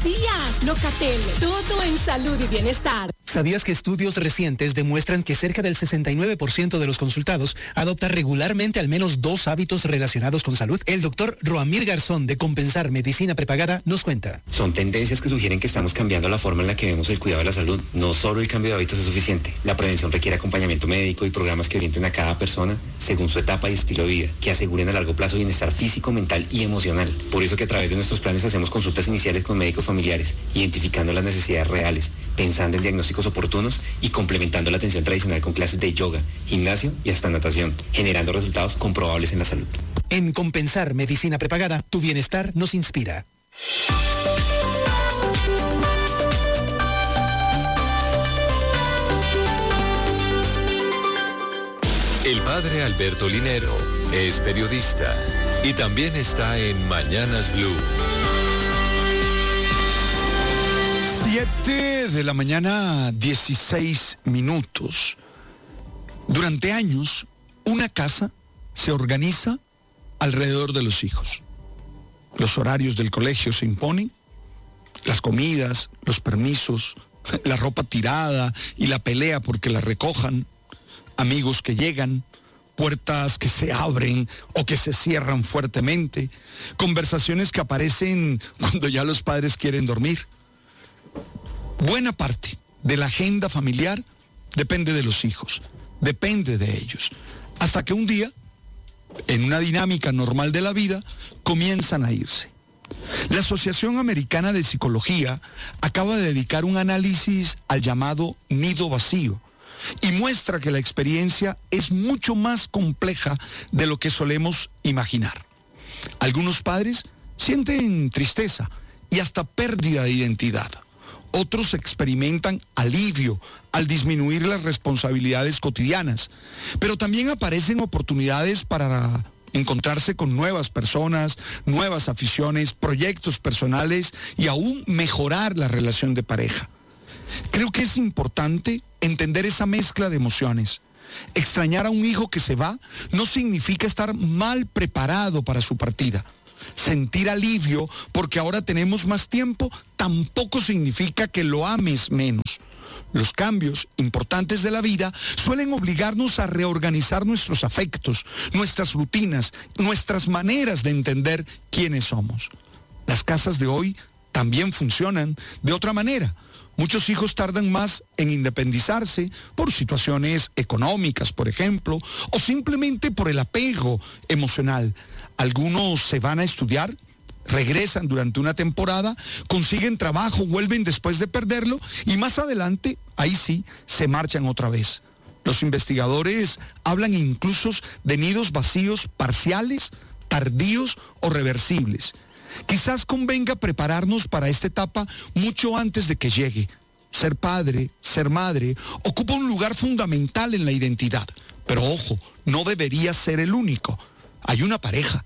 días, Locatel. Todo en salud y bienestar. ¿Sabías que estudios recientes demuestran que cerca del 69% de los consultados adopta regularmente al menos 2 hábitos relacionados con salud? El doctor Roamir Garzón de Compensar Medicina Prepagada nos cuenta. Son tendencias que sugieren que estamos cambiando la forma en la que vemos el cuidado de la salud. No solo el cambio de hábitos es suficiente. La prevención requiere acompañamiento médico y programas que orienten a cada persona según su etapa y estilo de vida, que aseguren a largo plazo bienestar físico, mental y emocional. Por eso que a través de nuestros planes hacemos consultas iniciales con médicos familiares, identificando las necesidades reales, pensando en diagnósticos oportunos y complementando la atención tradicional con clases de yoga, gimnasio y hasta natación, generando resultados comprobables en la salud. En Compensar Medicina Prepagada, tu bienestar nos inspira. El padre Alberto Linero es periodista y también está en Mañanas Blue. 7 de la mañana, 16 minutos. Durante años, una casa se organiza alrededor de los hijos. Los horarios del colegio se imponen, las comidas, los permisos, la ropa tirada y la pelea porque la recojan, amigos que llegan, puertas que se abren o que se cierran fuertemente, conversaciones que aparecen cuando ya los padres quieren dormir. Buena parte de la agenda familiar depende de los hijos, depende de ellos, hasta que un día, en una dinámica normal de la vida, comienzan a irse. La Asociación Americana de Psicología acaba de dedicar un análisis al llamado nido vacío y muestra que la experiencia es mucho más compleja de lo que solemos imaginar. Algunos padres sienten tristeza y hasta pérdida de identidad. Otros experimentan alivio al disminuir las responsabilidades cotidianas, pero también aparecen oportunidades para encontrarse con nuevas personas, nuevas aficiones, proyectos personales y aún mejorar la relación de pareja. Creo que es importante entender esa mezcla de emociones. Extrañar a un hijo que se va no significa estar mal preparado para su partida. Sentir alivio porque ahora tenemos más tiempo tampoco significa que lo ames menos. Los cambios importantes de la vida suelen obligarnos a reorganizar nuestros afectos, nuestras rutinas, nuestras maneras de entender quiénes somos. Las casas de hoy también funcionan de otra manera. Muchos hijos tardan más en independizarse por situaciones económicas, por ejemplo, o simplemente por el apego emocional. Algunos se van a estudiar, regresan durante una temporada, consiguen trabajo, vuelven después de perderlo y más adelante, ahí sí, se marchan otra vez. Los investigadores hablan incluso de nidos vacíos parciales, tardíos o reversibles. Quizás convenga prepararnos para esta etapa mucho antes de que llegue. Ser padre, ser madre, ocupa un lugar fundamental en la identidad. Pero ojo, no debería ser el único. Hay una pareja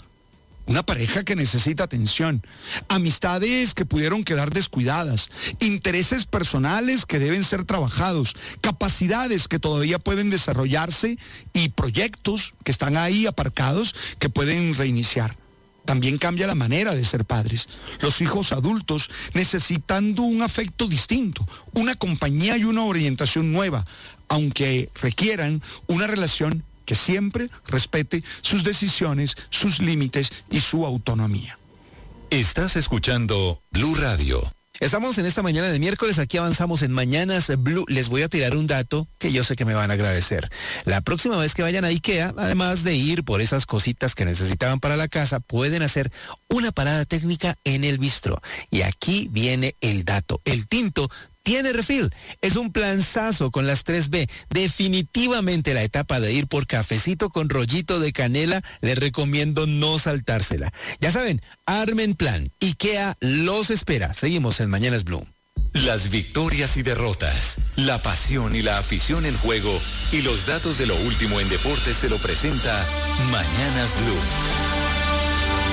que necesita atención, amistades que pudieron quedar descuidadas, intereses personales que deben ser trabajados, capacidades que todavía pueden desarrollarse y proyectos que están ahí aparcados que pueden reiniciar. También cambia la manera de ser padres. Los hijos adultos necesitando un afecto distinto, una compañía y una orientación nueva, aunque requieran una relación que siempre respete sus decisiones, sus límites y su autonomía. Estás escuchando Blue Radio. Estamos en esta mañana de miércoles, aquí avanzamos en Mañanas Blue. Les voy a tirar un dato que yo sé que me van a agradecer. La próxima vez que vayan a IKEA, además de ir por esas cositas que necesitaban para la casa, pueden hacer una parada técnica en el bistró. Y aquí viene el dato. El tinto tiene refill. Es un planzazo con las 3B. Definitivamente la etapa de ir por cafecito con rollito de canela, les recomiendo no saltársela. Ya saben, armen plan. IKEA los espera. Seguimos en Mañanas Blue. Las victorias y derrotas, la pasión y la afición en juego y los datos de lo último en deportes se lo presenta Mañanas Blue.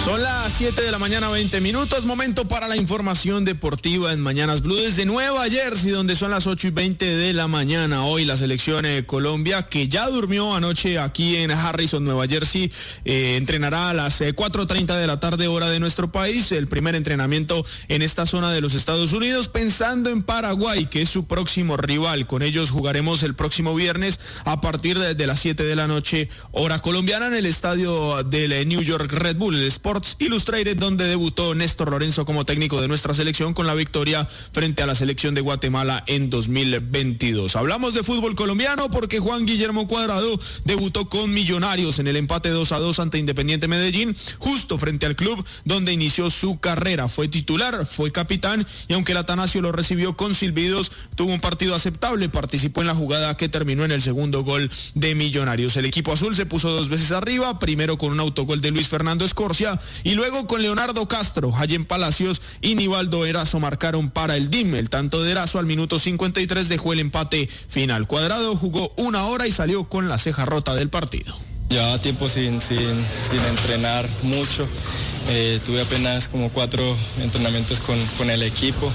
Son las 7 de la mañana, 20 minutos, momento para la información deportiva en Mañanas Blue desde Nueva Jersey, donde son las 8:20 de la mañana. Hoy la selección Colombia, que ya durmió anoche aquí en Harrison, Nueva Jersey, entrenará a las 4:30 de la tarde, hora de nuestro país, el primer entrenamiento en esta zona de los Estados Unidos, pensando en Paraguay, que es su próximo rival. Con ellos jugaremos el próximo viernes a partir de las 7 de la noche, hora colombiana, en el estadio del New York Red Bull, el Sports Illustrated, donde debutó Néstor Lorenzo como técnico de nuestra selección con la victoria frente a la selección de Guatemala en 2022. Hablamos de fútbol colombiano porque Juan Guillermo Cuadrado debutó con Millonarios en el empate 2-2 ante Independiente Medellín, justo frente al club donde inició su carrera. Fue titular, fue capitán, y aunque el Atanasio lo recibió con silbidos, tuvo un partido aceptable, participó en la jugada que terminó en el segundo gol de Millonarios. El equipo azul se puso 2 veces arriba, primero con un autogol de Luis Fernando Escorcia y luego con Leonardo Castro, Jayen Palacios y Nivaldo Erazo marcaron para el DIM. El tanto de Erazo al minuto 53 dejó el empate final. Cuadrado jugó 1 hora y salió con la ceja rota del partido. Llevaba tiempo sin entrenar mucho, tuve apenas como 4 entrenamientos con el equipo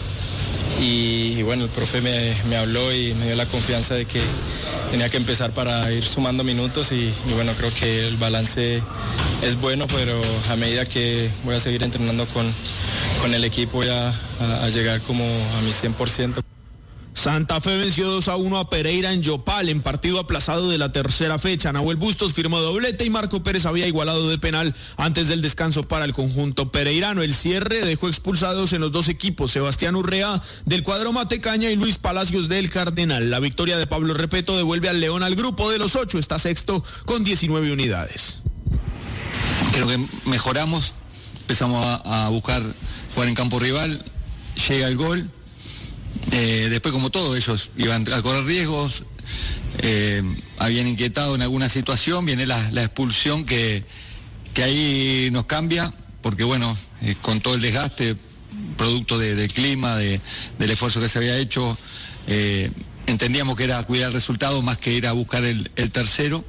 y bueno, el profe me habló y me dio la confianza de que tenía que empezar para ir sumando minutos y bueno, creo que el balance es bueno, pero a medida que voy a seguir entrenando con el equipo voy a llegar como a mi 100%. Santa Fe venció 2-1 a Pereira en Yopal en partido aplazado de la tercera fecha. Nahuel Bustos firmó doblete y Marco Pérez había igualado de penal antes del descanso para el conjunto pereirano. El cierre dejó expulsados en los 2 equipos Sebastián Urrea del cuadro Matecaña y Luis Palacios del Cardenal. La victoria de Pablo Repeto devuelve al León al grupo de los 8, está sexto con 19 unidades. Creo que mejoramos, empezamos a buscar jugar en campo rival, llega el gol. Después, como todo, ellos iban a correr riesgos, habían inquietado en alguna situación, viene la expulsión que ahí nos cambia, porque bueno, con todo el desgaste, producto del clima, del esfuerzo que se había hecho, entendíamos que era cuidar el resultado más que ir a buscar el tercero.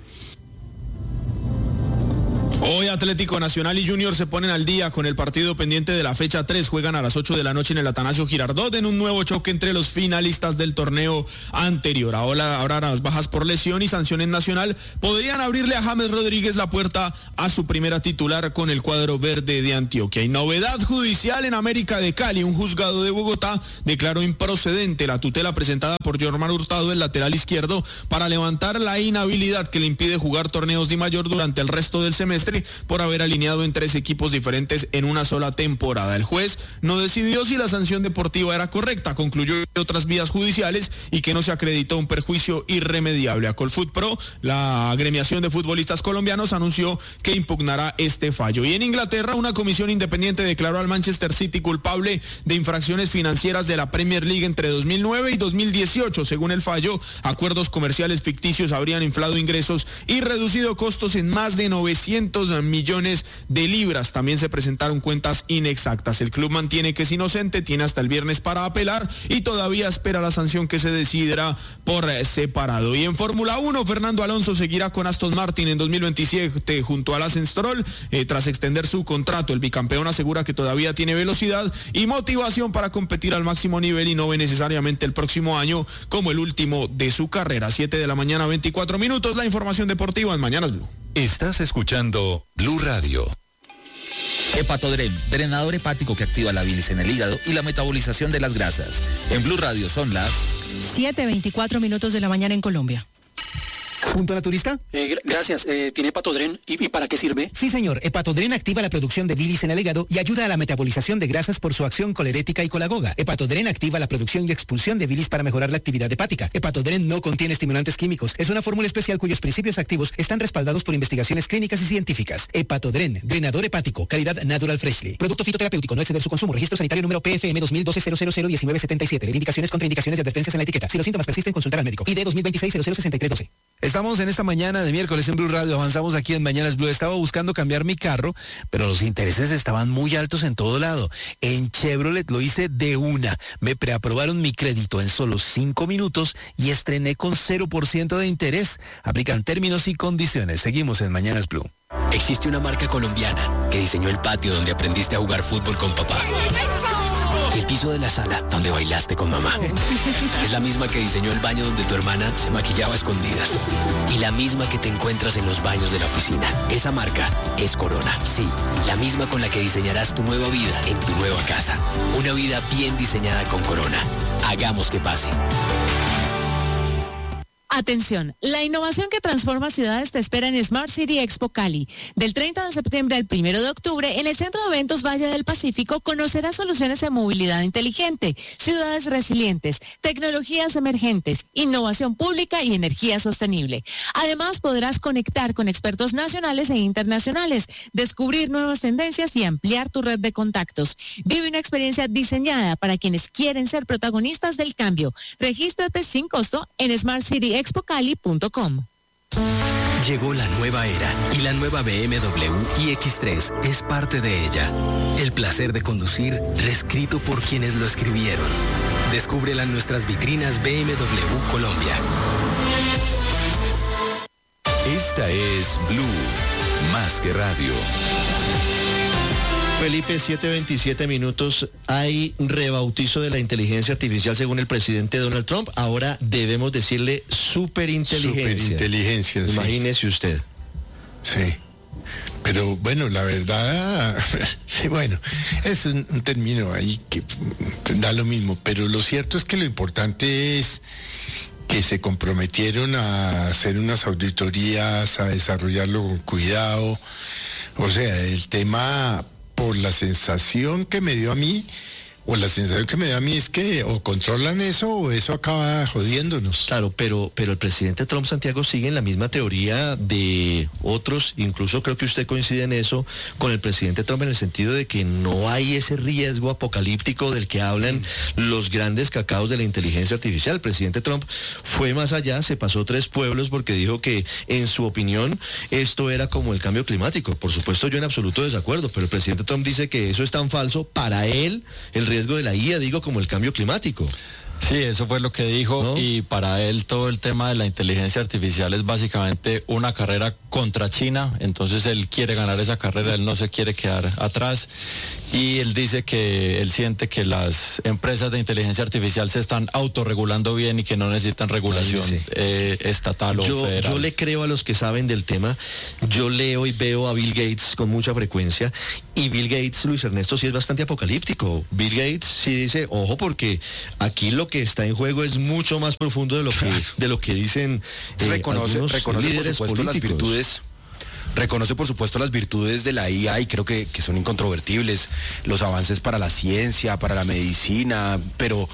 Hoy Atlético Nacional y Junior se ponen al día con el partido pendiente de la fecha 3. Juegan a las 8 de la noche en el Atanasio Girardot en un nuevo choque entre los finalistas del torneo anterior. Ahora habrá las bajas por lesión y sanciones Nacional podrían abrirle a James Rodríguez la puerta a su primera titular con el cuadro verde de Antioquia. Y novedad judicial en América de Cali. Un juzgado de Bogotá declaró improcedente la tutela presentada por Jorman Hurtado, el lateral izquierdo, para levantar la inhabilidad que le impide jugar torneos de mayor durante el resto del semestre por haber alineado en 3 equipos diferentes en una sola temporada. El juez no decidió si la sanción deportiva era correcta, concluyó otras vías judiciales y que no se acreditó un perjuicio irremediable. A Colfoot Pro, la agremiación de futbolistas colombianos, anunció que impugnará este fallo. Y en Inglaterra, una comisión independiente declaró al Manchester City culpable de infracciones financieras de la Premier League entre 2009 y 2018. Según el fallo, acuerdos comerciales ficticios habrían inflado ingresos y reducido costos en más de 900 millones de libras. También se presentaron cuentas inexactas. El club mantiene que es inocente, tiene hasta el viernes para apelar y todavía espera la sanción que se decidirá por separado. Y en Fórmula 1, Fernando Alonso seguirá con Aston Martin en 2027 junto a Lance Stroll tras extender su contrato. El bicampeón asegura que todavía tiene velocidad y motivación para competir al máximo nivel y no ve necesariamente el próximo año como el último de su carrera. 7 de la mañana, 24 minutos. La información deportiva en Mañanas Blue. Estás escuchando Blue Radio. Hepatodren, drenador hepático que activa la bilis en el hígado y la metabolización de las grasas. En Blue Radio son las 7:24 minutos de la mañana en Colombia. ¿Punto naturista? Gracias. ¿Tiene Hepatodren? ¿Y para qué sirve? Sí, señor. Hepatodren activa la producción de bilis en el hígado y ayuda a la metabolización de grasas por su acción colerética y colagoga. Hepatodren activa la producción y expulsión de bilis para mejorar la actividad hepática. Hepatodren no contiene estimulantes químicos. Es una fórmula especial cuyos principios activos están respaldados por investigaciones clínicas y científicas. Hepatodren, drenador hepático, calidad Natural Freshly. Producto fitoterapéutico, no exceder su consumo. Registro sanitario número PFM 2012-0001977. Leer indicaciones, contraindicaciones y advertencias en la etiqueta. Si los síntomas persisten, consultar al médico. ID 2026-006312. Estamos en esta mañana de miércoles en Blue Radio, avanzamos aquí en Mañanas Blue. Estaba buscando cambiar mi carro, pero los intereses estaban muy altos en todo lado. En Chevrolet lo hice de una. Me preaprobaron mi crédito en solo 5 minutos y estrené con 0% de interés. Aplican términos y condiciones. Seguimos en Mañanas Blue. Existe una marca colombiana que diseñó el patio donde aprendiste a jugar fútbol con papá. Y el piso de la sala donde bailaste con mamá. Es la misma que diseñó el baño donde tu hermana se maquillaba a escondidas. Y la misma que te encuentras en los baños de la oficina. Esa marca es Corona. Sí, la misma con la que diseñarás tu nueva vida en tu nueva casa. Una vida bien diseñada con Corona. Hagamos que pase. Atención, la innovación que transforma ciudades te espera en Smart City Expo Cali. Del 30 de septiembre al 1 de octubre, en el Centro de Eventos Valle del Pacífico conocerás soluciones de movilidad inteligente, ciudades resilientes, tecnologías emergentes, innovación pública y energía sostenible. Además, podrás conectar con expertos nacionales e internacionales, descubrir nuevas tendencias y ampliar tu red de contactos. Vive una experiencia diseñada para quienes quieren ser protagonistas del cambio. Regístrate sin costo en smartcityexpocali.com. Llegó la nueva era y la nueva BMW iX3 es parte de ella. El placer de conducir reescrito por quienes lo escribieron. Descúbrela en nuestras vitrinas BMW Colombia. Esta es Blue, más que radio. Felipe, 7:27 minutos. Hay rebautizo de la inteligencia artificial según el presidente Donald Trump. Ahora debemos decirle superinteligencia. Superinteligencia, Imagínese usted. Sí. Pero bueno, la verdad, sí, bueno, es un término ahí que da lo mismo. Pero lo cierto es que lo importante es que se comprometieron a hacer unas auditorías, a desarrollarlo con cuidado. O sea, el tema, por la sensación que me dio a mí, es que o controlan eso o eso acaba jodiéndonos. Claro, pero el presidente Trump, Santiago, sigue en la misma teoría de otros, incluso creo que usted coincide en eso con el presidente Trump, en el sentido de que no hay ese riesgo apocalíptico del que hablan los grandes cacaos de la inteligencia artificial. El presidente Trump fue más allá, se pasó 3 pueblos porque dijo que, en su opinión, esto era como el cambio climático. Por supuesto, yo en absoluto desacuerdo, pero el presidente Trump dice que eso es tan falso para él, el riesgo de la IA, como el cambio climático. Sí, eso fue lo que dijo, ¿no? Y para él todo el tema de la inteligencia artificial es básicamente una carrera contra China, entonces él quiere ganar esa carrera, él no se quiere quedar atrás, y él dice que él siente que las empresas de inteligencia artificial se están autorregulando bien y que no necesitan regulación estatal o federal. Yo le creo a los que saben del tema, yo leo y veo a Bill Gates con mucha frecuencia, y Bill Gates, Luis Ernesto, sí es bastante apocalíptico. Bill Gates sí dice, ojo, porque aquí lo que está en juego es mucho más profundo de lo que dicen reconoce líderes por supuesto políticos. Las virtudes. Reconoce por supuesto las virtudes de la IA y creo que son incontrovertibles, los avances para la ciencia, para la medicina, pero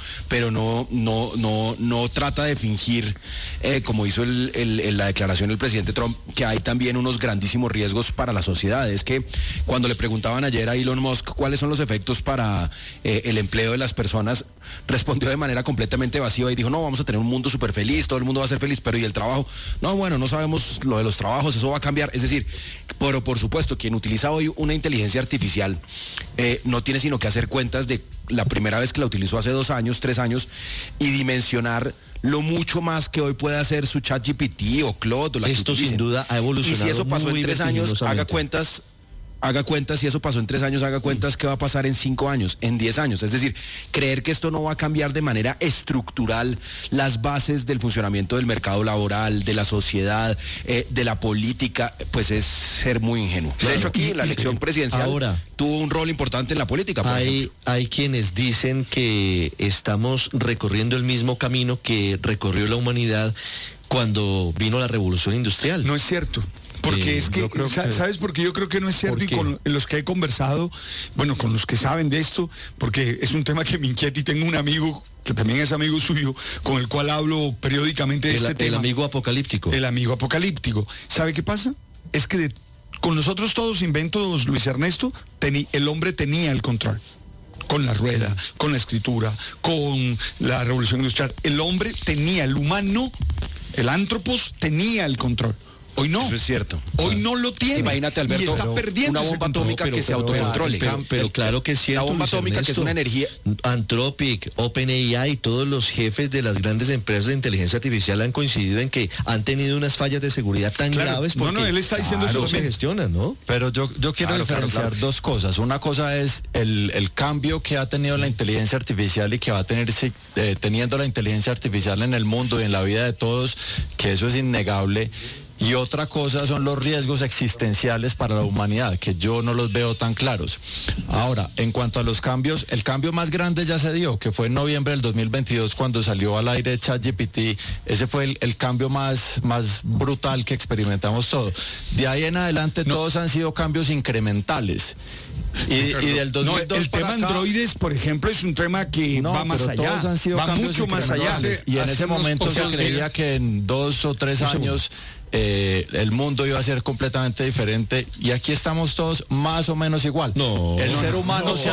no trata de fingir, como hizo la declaración del presidente Trump, que hay también unos grandísimos riesgos para la sociedad. Es que cuando le preguntaban ayer a Elon Musk cuáles son los efectos para el empleo de las personas, respondió de manera completamente evasiva y dijo, no, vamos a tener un mundo súper feliz, todo el mundo va a ser feliz, pero ¿y el trabajo? No, bueno, no sabemos lo de los trabajos, eso va a cambiar. Es decir, pero por supuesto, quien utiliza hoy una inteligencia artificial no tiene sino que hacer cuentas de la primera vez que la utilizó hace 2 años, 3 años, y dimensionar lo mucho más que hoy puede hacer su ChatGPT o Claude o la Esto que sin duda ha evolucionado. Y si eso pasó en 3 años, haga cuentas, si eso pasó en 3 años, haga cuentas qué va a pasar en 5 años, en 10 años. Es decir, creer que esto no va a cambiar de manera estructural las bases del funcionamiento del mercado laboral, de la sociedad, de la política, pues es ser muy ingenuo. Claro. De hecho, aquí la elección presidencial tuvo un rol importante en la política. Hay quienes dicen que estamos recorriendo el mismo camino que recorrió la humanidad cuando vino la revolución industrial. No es cierto. Porque es que, ¿sabes por qué yo creo que no es cierto? Y con los que he conversado, bueno, con los que saben de esto, porque es un tema que me inquieta y tengo un amigo que también es amigo suyo, con el cual hablo periódicamente de este tema. El amigo apocalíptico. El amigo apocalíptico. ¿Sabe qué pasa? Es que con los otros todos inventos, Luis Ernesto, el hombre tenía el control. Con la rueda, con la escritura, con la revolución industrial. El hombre tenía, el humano El Anthropos tenía el control. Hoy no. Eso es cierto. Hoy no lo tiene. Imagínate, Alberto, y está perdiendo una bomba atómica que se autocontrole. Pero claro que es cierto. La bomba atómica, que es una energía. Anthropic, OpenAI, todos los jefes de las grandes empresas de inteligencia artificial han coincidido en que han tenido unas fallas de seguridad tan graves porque él está diciendo eso no se gestionan, ¿no? Pero yo quiero diferenciar dos cosas. Una cosa es el cambio que ha tenido la inteligencia artificial y que va a tener teniendo la inteligencia artificial en el mundo y en la vida de todos, que eso es innegable. Y otra cosa son los riesgos existenciales para la humanidad, que yo no los veo tan claros. Ahora, en cuanto a los cambios, el cambio más grande ya se dio, que fue en noviembre del 2022 cuando salió al aire ChatGPT. Ese fue el cambio más brutal que experimentamos todos. De ahí en adelante todos han sido cambios incrementales. Y del 2002 el tema acá, androides, por ejemplo, es un tema que va más allá, todos han sido va mucho más allá. Y en ese momento se creía que en 2 o 3 años el mundo iba a ser completamente diferente, y aquí estamos todos más o menos igual. El ser humano se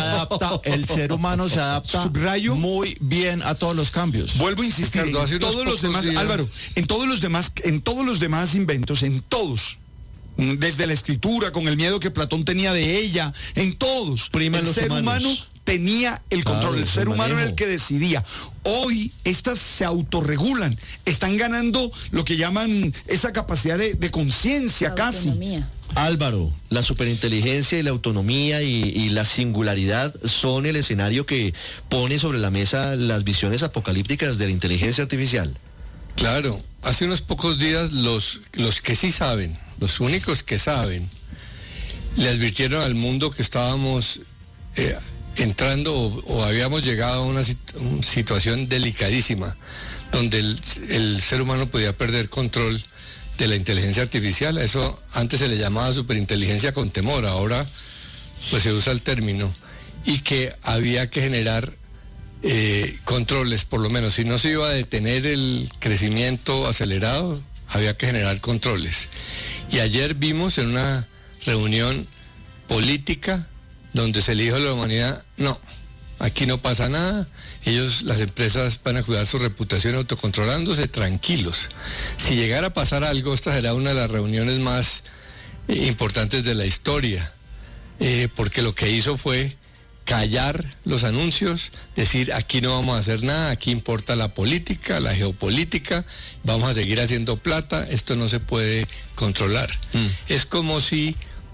adapta Subrayo, muy bien a todos los cambios. Vuelvo a insistir, Ricardo, en todos los demás, Álvaro, en todos los demás inventos, en todos, desde la escritura, con el miedo que Platón tenía de ella, en todos, el ser humano tenía el control, el ser humano era el que decidía. Hoy estas se autorregulan, están ganando lo que llaman esa capacidad de conciencia casi. Álvaro, la superinteligencia y la autonomía y la singularidad son el escenario que pone sobre la mesa las visiones apocalípticas de la inteligencia artificial. Claro, hace unos pocos días los que sí saben, los únicos que saben, le advirtieron al mundo que estábamos entrando o habíamos llegado a una situación delicadísima, donde el ser humano podía perder control de la inteligencia artificial. Eso antes se le llamaba superinteligencia con temor, ahora pues se usa el término, y que había que generar controles, por lo menos si no se iba a detener el crecimiento acelerado, había que generar controles. Y ayer vimos en una reunión política donde se le dijo a la humanidad, no, aquí no pasa nada, las empresas van a cuidar su reputación autocontrolándose, tranquilos. Si llegara a pasar algo, esta será una de las reuniones más importantes de la historia, porque lo que hizo fue callar los anuncios, decir aquí no vamos a hacer nada, aquí importa la política, la geopolítica, vamos a seguir haciendo plata, esto no se puede controlar. Es como si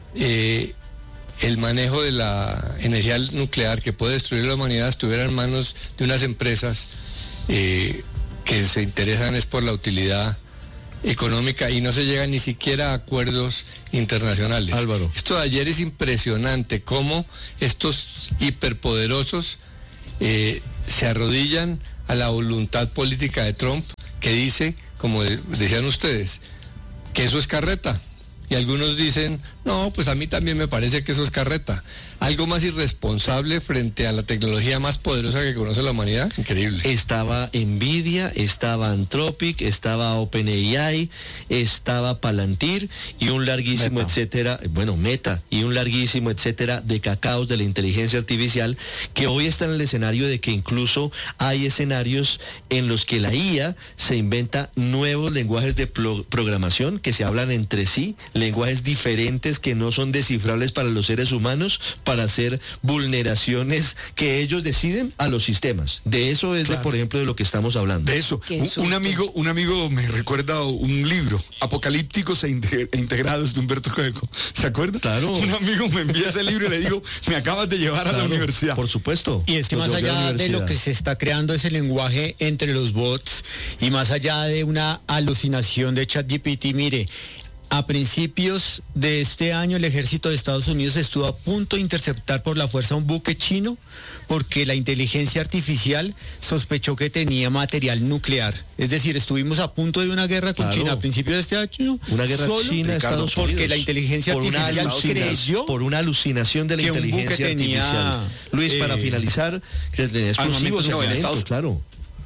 el manejo de la energía nuclear que puede destruir la humanidad estuviera en manos de unas empresas que se interesan es por la utilidad económica y no se llega ni siquiera a acuerdos internacionales. Álvaro. Esto de ayer es impresionante, cómo estos hiperpoderosos se arrodillan a la voluntad política de Trump, que dice, como decían ustedes, que eso es carreta. Y algunos dicen, no, pues a mí también me parece que eso es carreta. Algo más irresponsable frente a la tecnología más poderosa que conoce la humanidad. Increíble. Estaba Nvidia, estaba Anthropic, estaba OpenAI, estaba Palantir y un larguísimo etcétera, Meta, y un larguísimo etcétera de cacaos de la inteligencia artificial, que hoy está en el escenario de que incluso hay escenarios en los que la IA se inventa nuevos lenguajes de programación que se hablan entre sí, lenguajes diferentes que no son descifrables para los seres humanos, para hacer vulneraciones que ellos deciden a los sistemas. De eso es, por ejemplo, de lo que estamos hablando. De eso. Un amigo me recuerda un libro, Apocalípticos e Integrados, de Humberto Eco. ¿Se acuerda? Claro. Un amigo me envía ese libro y le digo, me acabas de llevar a la universidad. Por supuesto. Y es que más allá de lo que se está creando ese lenguaje entre los bots y más allá de una alucinación de ChatGPT, mire, a principios de este año el ejército de Estados Unidos estuvo a punto de interceptar por la fuerza un buque chino porque la inteligencia artificial sospechó que tenía material nuclear. Es decir, estuvimos a punto de una guerra con China a principios de este año. Una guerra China-Estados Unidos. Porque la inteligencia artificial creyó por una alucinación de la inteligencia artificial. Luis, para finalizar, que tenía explosivos en Estados claro.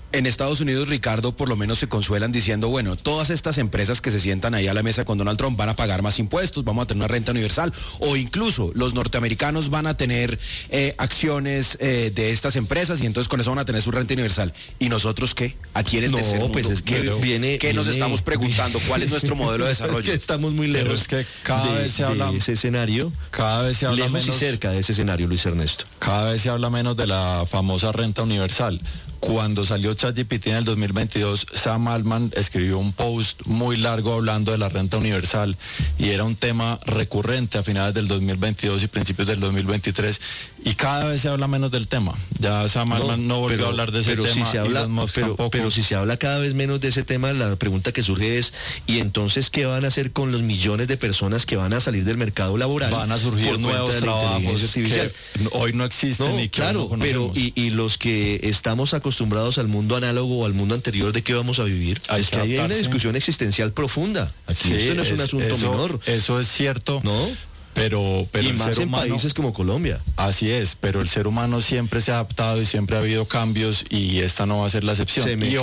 En Estados Unidos, Ricardo, por lo menos se consuelan diciendo, bueno, todas estas empresas que se sientan ahí a la mesa con Donald Trump van a pagar más impuestos, vamos a tener una renta universal, o incluso los norteamericanos van a tener acciones de estas empresas y entonces con eso van a tener su renta universal. ¿Y nosotros qué? Aquí en el tercer mundo, pues es que ¿qué nos estamos preguntando? ¿Cuál es nuestro modelo de desarrollo? Estamos muy lejos. Pero es que cada vez se habla de ese escenario. Cada vez se habla lejos menos y cerca de ese escenario, Luis Ernesto. Cada vez se habla menos de la famosa renta universal. Cuando salió ChatGPT en el 2022, Sam Altman escribió un post muy largo hablando de la renta universal y era un tema recurrente a finales del 2022 y principios del 2023 y cada vez se habla menos del tema. Ya Sam Altman no volvió a hablar de ese tema. Si se habla, pero si se habla cada vez menos de ese tema, la pregunta que surge es, ¿y entonces qué van a hacer con los millones de personas que van a salir del mercado laboral? Van a surgir nuevos trabajos que hoy no existen y que claro, pero y los que estamos acostumbrados al mundo análogo o al mundo anterior, ¿de qué vamos a vivir? Es que hay una discusión existencial profunda. Aquí esto no es un asunto menor. Eso es cierto. ¿No? Pero y más en países como Colombia. Así es, pero el ser humano siempre se ha adaptado y siempre ha habido cambios y esta no va a ser la excepción. Y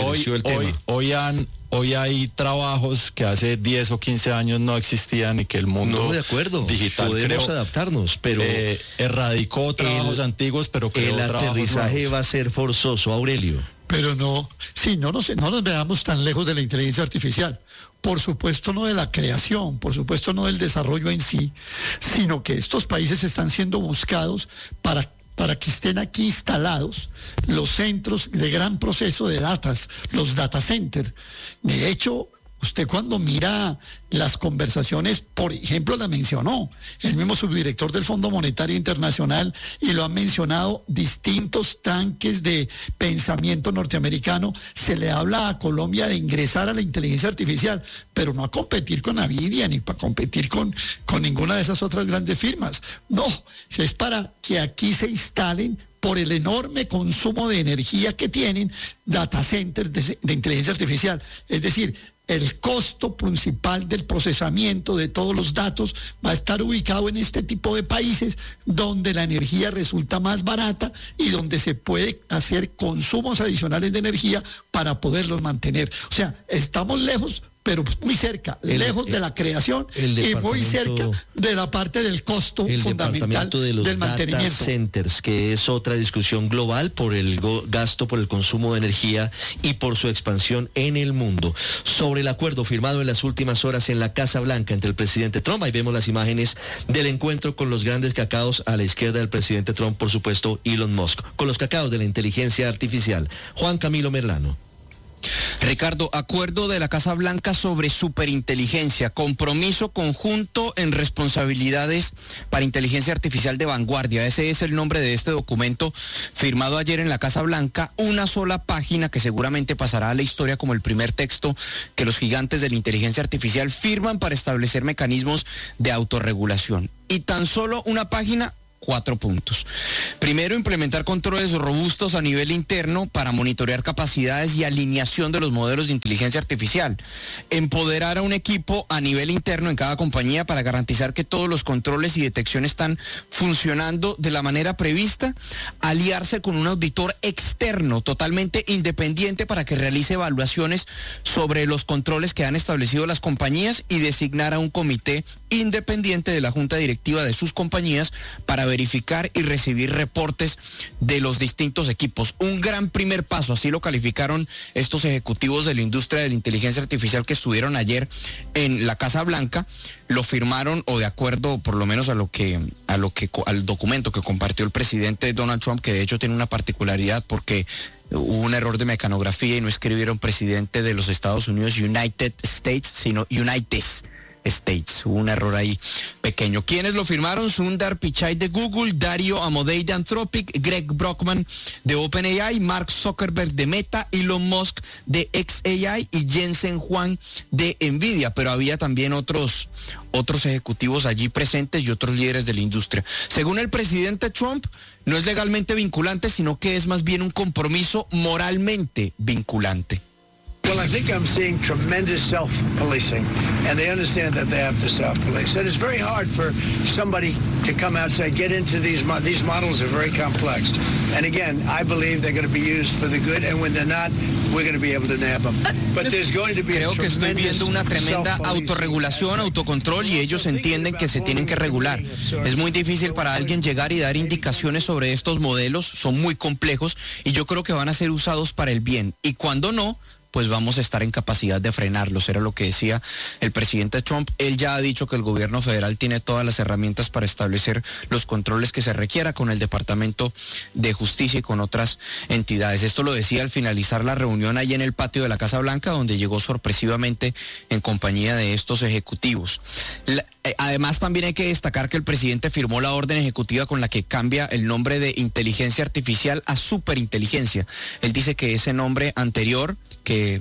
hoy hay trabajos que hace 10 o 15 años no existían y que el mundo de acuerdo, digital podemos adaptarnos, pero erradicó trabajos antiguos, pero creó el aterrizaje va a ser forzoso, Aurelio. Pero no nos veamos tan lejos de la inteligencia artificial. Por supuesto no de la creación, por supuesto no del desarrollo en sí, sino que estos países están siendo buscados para que estén aquí instalados los centros de gran proceso de datos, los data centers. De hecho, usted cuando mira las conversaciones, por ejemplo, la mencionó el mismo subdirector del Fondo Monetario Internacional y lo han mencionado distintos tanques de pensamiento norteamericano. Se le habla a Colombia de ingresar a la inteligencia artificial, pero no a competir con Nvidia ni para competir con ninguna de esas otras grandes firmas. No, es para que aquí se instalen, por el enorme consumo de energía que tienen, data centers de inteligencia artificial. Es decir, el costo principal del procesamiento de todos los datos va a estar ubicado en este tipo de países donde la energía resulta más barata y donde se puede hacer consumos adicionales de energía para poderlos mantener. O sea, estamos lejos, pero muy cerca, lejos de la creación y muy cerca de la parte del costo fundamental de los del mantenimiento. Data centers, que es otra discusión global por el gasto, por el consumo de energía y por su expansión en el mundo. Sobre el acuerdo firmado en las últimas horas en la Casa Blanca entre el presidente Trump, ahí vemos las imágenes del encuentro con los grandes cacaos a la izquierda del presidente Trump, por supuesto, Elon Musk, con los cacaos de la inteligencia artificial. Juan Camilo Merlano. Ricardo, acuerdo de la Casa Blanca sobre superinteligencia, compromiso conjunto en responsabilidades para inteligencia artificial de vanguardia. Ese es el nombre de este documento firmado ayer en la Casa Blanca, una sola página que seguramente pasará a la historia como el primer texto que los gigantes de la inteligencia artificial firman para establecer mecanismos de autorregulación. Y tan solo una página, 4 puntos. Primero, implementar controles robustos a nivel interno para monitorear capacidades y alineación de los modelos de inteligencia artificial. Empoderar a un equipo a nivel interno en cada compañía para garantizar que todos los controles y detección están funcionando de la manera prevista. Aliarse con un auditor externo totalmente independiente para que realice evaluaciones sobre los controles que han establecido las compañías y designar a un comité independiente de la junta directiva de sus compañías para verificar y recibir reportes de los distintos equipos. Un gran primer paso, así lo calificaron estos ejecutivos de la industria de la inteligencia artificial que estuvieron ayer en la Casa Blanca. Lo firmaron, o de acuerdo por lo menos al documento que compartió el presidente Donald Trump, que de hecho tiene una particularidad porque hubo un error de mecanografía y no escribieron presidente de los Estados Unidos United States, sino United States. Hubo un error ahí pequeño. ¿Quiénes lo firmaron? Sundar Pichai de Google, Dario Amodei de Anthropic, Greg Brockman de OpenAI, Mark Zuckerberg de Meta, Elon Musk de xAI y Jensen Huang de Nvidia. Pero había también otros ejecutivos allí presentes y otros líderes de la industria. Según el presidente Trump, no es legalmente vinculante, sino que es más bien un compromiso moralmente vinculante. Well, I think I'm seeing tremendous self-policing, and they understand that they have to self-police. And it's very hard for somebody to come out and say, get into these models are very complex. And again, I believe they're going to be used for the good, and when they're not, we're going to be able to nab them. But there's going to be Creo que estoy viendo una tremenda autorregulación, autocontrol, y ellos entienden que se tienen que regular. Es muy difícil para alguien llegar y dar indicaciones sobre estos modelos, son muy complejos, y yo creo que van a ser usados para el bien. Y cuando no, pues vamos a estar en capacidad de frenarlos. Era lo que decía el presidente Trump. Él ya ha dicho que el gobierno federal tiene todas las herramientas para establecer los controles que se requiera con el Departamento de Justicia y con otras entidades. Esto lo decía al finalizar la reunión ahí en el patio de la Casa Blanca, donde llegó sorpresivamente en compañía de estos ejecutivos. Además, también hay que destacar que el presidente firmó la orden ejecutiva con la que cambia el nombre de inteligencia artificial a superinteligencia. Él dice que ese nombre anterior, que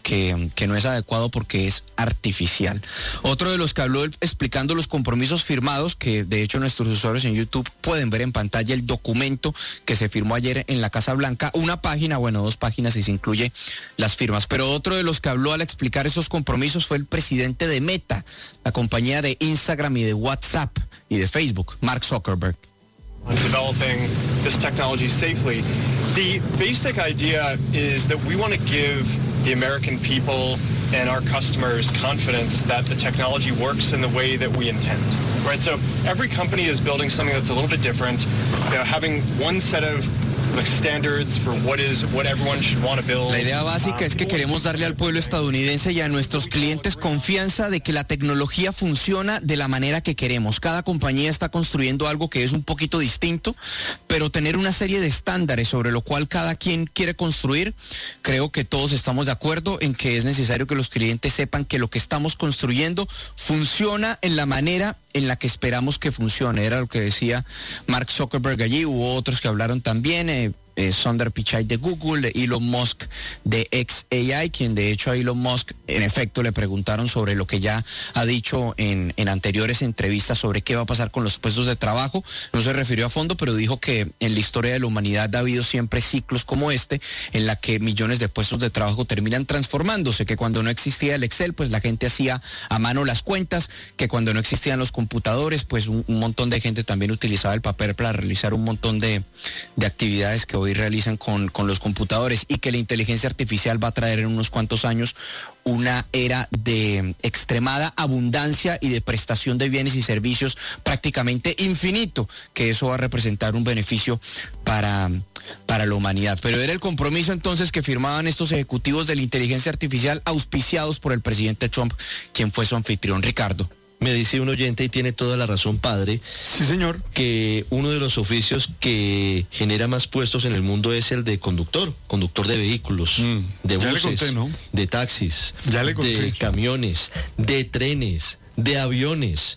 no es adecuado porque es artificial. Otro de los que habló explicando los compromisos firmados, que de hecho nuestros usuarios en YouTube pueden ver en pantalla el documento que se firmó ayer en la Casa Blanca, una página, bueno, 2 páginas y se incluye las firmas. Pero otro de los que habló al explicar esos compromisos fue el presidente de Meta, la compañía de Instagram y de WhatsApp y de Facebook, Mark Zuckerberg. On developing this technology safely. The basic idea is that we want to give the American people and our customers confidence that the technology works in the way that we intend, right? So every company is building something that's a little bit different. You know, having one set of standards for what everyone should want to build. La idea básica es que queremos darle al pueblo estadounidense y a nuestros clientes confianza de que la tecnología funciona de la manera que queremos. Cada compañía está construyendo algo que es un poquito distinto, pero tener una serie de estándares sobre lo cual cada quien quiere construir, creo que todos estamos de acuerdo en que es necesario que los clientes sepan que lo que estamos construyendo funciona en la manera en la que esperamos que funcione. Era lo que decía Mark Zuckerberg allí. Hubo otros que hablaron también, Sundar Pichai de Google, Elon Musk de xAI, quien de hecho a Elon Musk en efecto le preguntaron sobre lo que ya ha dicho en anteriores entrevistas sobre qué va a pasar con los puestos de trabajo. No se refirió a fondo, pero dijo que en la historia de la humanidad ha habido siempre ciclos como este, en la que millones de puestos de trabajo terminan transformándose, que cuando no existía el Excel, pues la gente hacía a mano las cuentas, que cuando no existían los computadores, pues un montón de gente también utilizaba el papel para realizar un montón de actividades que hoy realizan con los computadores, y que la inteligencia artificial va a traer en unos cuantos años una era de extremada abundancia y de prestación de bienes y servicios prácticamente infinito, que eso va a representar un beneficio para la humanidad. Pero era el compromiso entonces que firmaban estos ejecutivos de la inteligencia artificial auspiciados por el presidente Trump, quien fue su anfitrión. Ricardo. Me dice un oyente, y tiene toda la razón, padre. Sí, señor. Que uno de los oficios que genera más puestos en el mundo es el de conductor de vehículos, de buses, ya le conté, ¿no? de taxis, ya le conté, de camiones, de trenes, de aviones.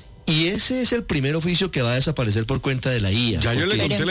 Y ese es el primer oficio que va a desaparecer por cuenta de la IA. Ya yo le conté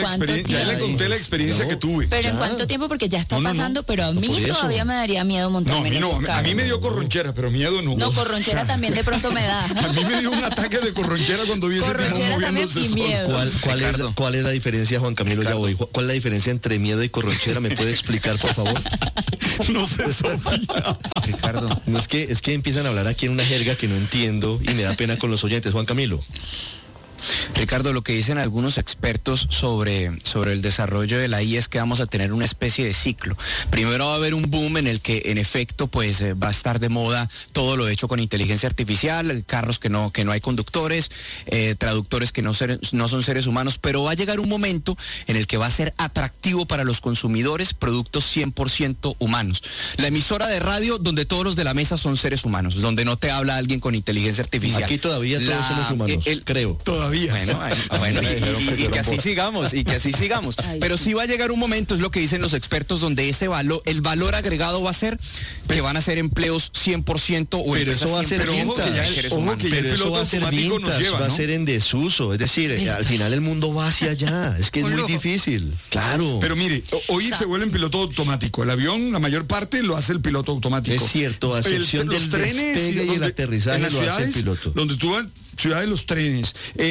la experiencia que tuve. Pero ¿en cuánto tiempo? Porque ya está pasando, pero a mí todavía me daría miedo montarme en esos carros. A mí me dio corronchera, pero miedo no. No, corronchera también de pronto me da. A mí me dio un ataque de corronchera cuando vi ese timón moviéndose solo. ¿Cuál es la diferencia, Juan Camilo Yaboy? ¿Cuál es la diferencia entre miedo y corronchera? ¿Me puede explicar, por favor? No sé, Sofía. Ricardo. No, es que empiezan a hablar aquí en una jerga que no entiendo y me da pena con los oyentes. Juan Camilo. Ricardo, lo que dicen algunos expertos sobre el desarrollo de la IA es que vamos a tener una especie de ciclo. Primero va a haber un boom en el que en efecto pues va a estar de moda todo lo hecho con inteligencia artificial, carros que no hay conductores, traductores que no son seres humanos, pero va a llegar un momento en el que va a ser atractivo para los consumidores productos 100% humanos. La emisora de radio donde todos los de la mesa son seres humanos, donde no te habla alguien con inteligencia artificial. Aquí todavía todos somos humanos, creo. Todavía. Bueno, y que así sigamos. Pero sí va a llegar un momento, es lo que dicen los expertos, donde el valor agregado va a ser que van a ser empleos 100% o pero eso va a ser vintage, va a ser en desuso, es decir, al final el mundo va hacia allá, es que es muy difícil. Claro. Pero mire, hoy se vuelve en piloto automático. El avión, la mayor parte lo hace el piloto automático. Es cierto, a excepción del despegue y el aterrizaje lo hace el piloto. Donde tú vas, ciudad de los trenes, te vuelves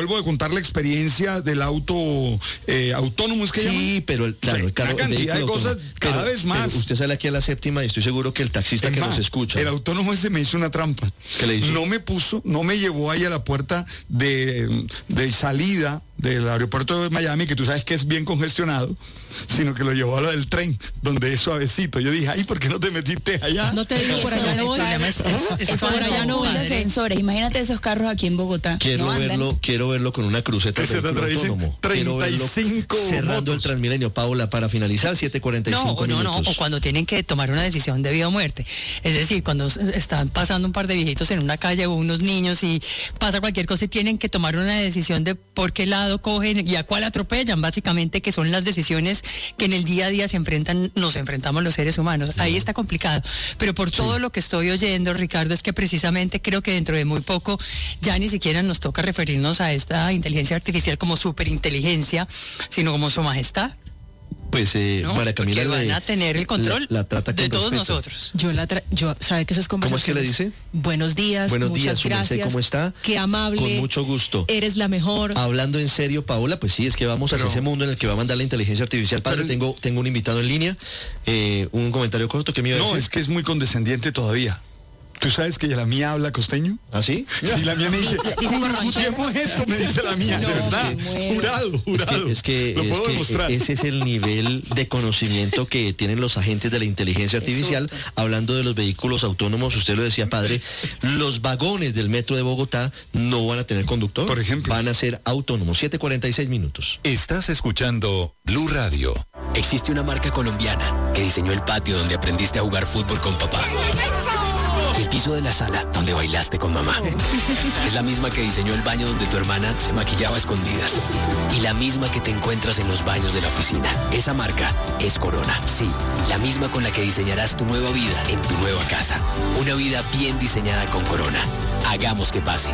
vuelvo a contar la experiencia del auto autónomo, ¿es que llama? Sí, pero claro, el carro, una cantidad de cosas cada vez más. Pero usted sale aquí a la séptima y estoy seguro que el taxista que nos escucha. El autónomo ese me hizo una trampa. ¿Qué le hizo? No me llevó ahí a la puerta de salida del aeropuerto de Miami, que tú sabes que es bien congestionado, sino que lo llevó a lo del tren, donde es suavecito. Yo dije, ay, ¿por qué no te metiste allá? No te digo, por allá no voy. Por allá no voy. Ascensores. Imagínate esos carros aquí en Bogotá. Quiero verlo con una cruceta de autónomo. 35 cerrando el Transmilenio. Paula, para finalizar, 7:45 minutos. O cuando tienen que tomar una decisión de vida o muerte. Es decir, cuando están pasando un par de viejitos en una calle o unos niños y pasa cualquier cosa y tienen que tomar una decisión de por qué lado cogen y a cuál atropellan, básicamente, que son las decisiones que en el día a día nos enfrentamos los seres humanos. Ahí está complicado. Pero por todo lo que estoy oyendo, Ricardo, es que precisamente creo que dentro de muy poco ya ni siquiera nos toca referirnos a esta inteligencia artificial como superinteligencia, sino como su majestad. Pues María Camila van a tener el control la trata de todos respeto. Nosotros. Yo sabe que esas conversaciones. ¿Cómo es que le dice? Buenos días, muchas gracias. ¿Cómo está? Qué amable. Con mucho gusto. Eres la mejor. Hablando en serio, Paola, pues sí, es que vamos hacia ese mundo en el que va a mandar la inteligencia artificial. Padre, tengo un invitado en línea, un comentario corto que me iba a decir. No, es que es muy condescendiente todavía. ¿Tú sabes que la mía habla costeño? ¿Ah, sí? Sí, la mía me dice, currutiemos esto, me dice la mía, de verdad. Jurado. Es que ese es el nivel de conocimiento que tienen los agentes de la inteligencia artificial. Hablando de los vehículos autónomos, usted lo decía, padre, los vagones del metro de Bogotá no van a tener conductor. Por ejemplo. Van a ser autónomos. 7:46 minutos. Estás escuchando Blue Radio. Existe una marca colombiana que diseñó el patio donde aprendiste a jugar fútbol con papá. Y el piso de la sala donde bailaste con mamá. Es la misma que diseñó el baño donde tu hermana se maquillaba a escondidas. Y la misma que te encuentras en los baños de la oficina. Esa marca es Corona. Sí, la misma con la que diseñarás tu nueva vida en tu nueva casa. Una vida bien diseñada con Corona. Hagamos que pase.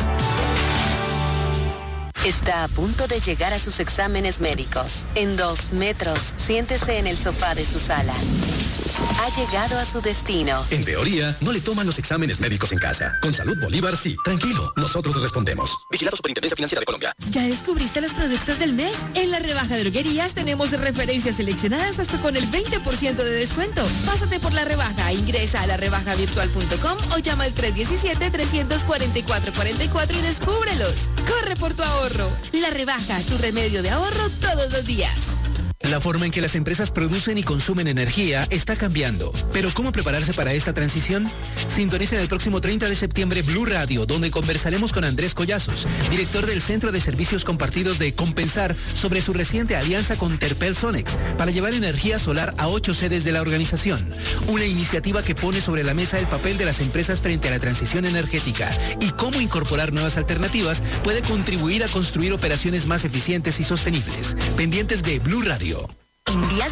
Está a punto de llegar a sus exámenes médicos. En 2 metros, siéntese en el sofá de su sala. Ha llegado a su destino. En teoría, no le toman los exámenes médicos en casa. Con Salud Bolívar, sí. Tranquilo, nosotros respondemos. Vigilado Superintendencia Financiera de Colombia. ¿Ya descubriste los productos del mes? En la rebaja de droguerías tenemos referencias seleccionadas hasta con el 20% de descuento. Pásate por la rebaja, ingresa a larebajavirtual.com o llama al 317-344-44 y descúbrelos. Corre por tu ahorro. La rebaja, tu remedio de ahorro todos los días. La forma en que las empresas producen y consumen energía está cambiando. Pero ¿cómo prepararse para esta transición? Sintonicen el próximo 30 de septiembre Blue Radio, donde conversaremos con Andrés Collazos, director del Centro de Servicios Compartidos de Compensar, sobre su reciente alianza con Terpel Sonex para llevar energía solar a 8 sedes de la organización. Una iniciativa que pone sobre la mesa el papel de las empresas frente a la transición energética y cómo incorporar nuevas alternativas puede contribuir a construir operaciones más eficientes y sostenibles. Pendientes de Blue Radio. En días